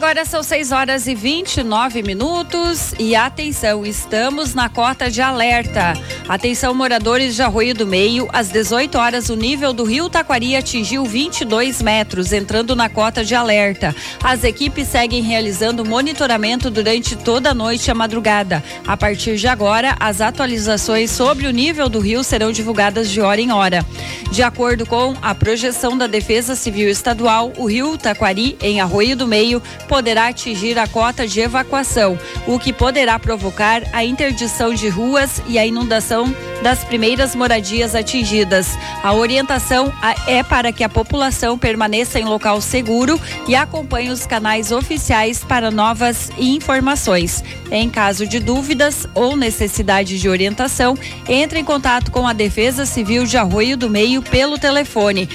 Agora são 6h29 e atenção, estamos na cota de alerta. Atenção, moradores de Arroio do Meio, às 18 horas o nível do rio Taquari atingiu 22 metros, entrando na cota de alerta. As equipes seguem realizando monitoramento durante toda a noite e a madrugada. A partir de agora, as atualizações sobre o nível do rio serão divulgadas de hora em hora. De acordo com a projeção da Defesa Civil Estadual, o rio Taquari, em Arroio do Meio, poderá atingir a cota de evacuação, o que poderá provocar a interdição de ruas e a inundação das primeiras moradias atingidas. A orientação é para que a população permaneça em local seguro e acompanhe os canais oficiais para novas informações. Em caso de dúvidas ou necessidade de orientação, entre em contato com a Defesa Civil de Arroio do Meio pelo telefone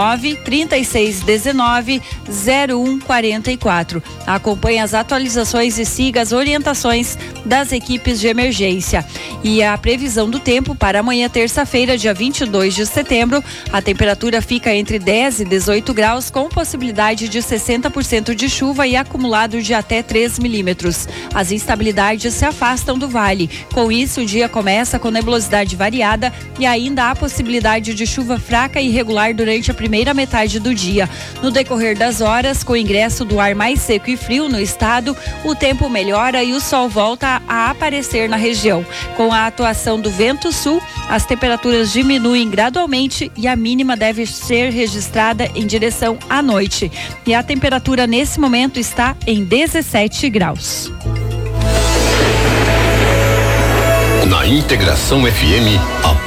93619-0144. Acompanhe as atualizações e siga as orientações das equipes de emergência. E a previsão do tempo para amanhã, terça-feira, dia 22 de setembro, a temperatura fica entre 10 e 18 graus, com possibilidade de 60% de chuva e acumulado de até 3 milímetros. As instabilidades se afastam do vale. Com isso, o dia começa com nebulosidade variada e ainda há possibilidade de chuva fraca e irregular durante a primeira metade do dia. No decorrer das horas, com o ingresso do ar mais seco e frio no estado, o tempo melhora e o sol volta a aparecer na região. Com a atuação do vento sul, as temperaturas diminuem gradualmente e a mínima deve ser registrada em direção à noite. E a temperatura nesse momento está em 17 graus. Na Integração FM, a